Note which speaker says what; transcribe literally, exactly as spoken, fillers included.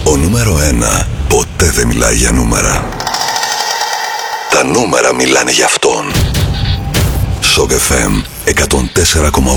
Speaker 1: Ο νούμερο ένα ποτέ δεν μιλάει για νούμερα. Τα νούμερα μιλάνε για αυτόν. Σοκ εφ εμ εκατόν τέσσερα κόμμα οκτώ.